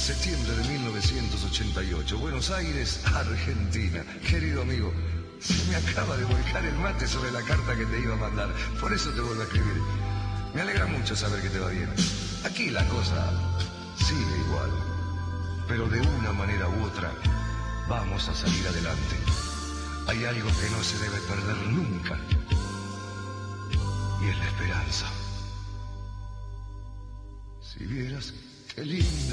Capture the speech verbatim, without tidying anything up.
septiembre de mil novecientos ochenta y ocho, Buenos Aires, Argentina. Querido amigo, se me acaba de volcar el mate sobre la carta que te iba a mandar. Por eso te vuelvo a escribir. Me alegra mucho saber que te va bien. Aquí la cosa sigue igual, pero de una manera u otra vamos a salir adelante. Hay algo que no se debe perder nunca, y es la esperanza. Si vieras qué linda